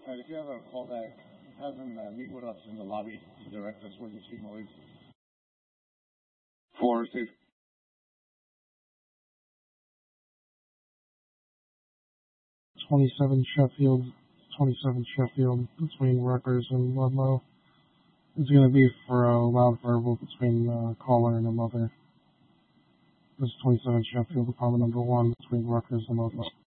If you have a callback, have him meet with us in the lobby to direct us where the signal is. 4, Steve. '27 Sheffield between Rutgers and Ludlow. It's going to be for a loud verbal between the caller and the mother. This is 27 Sheffield, apartment number 1 between Rutgers and Ludlow.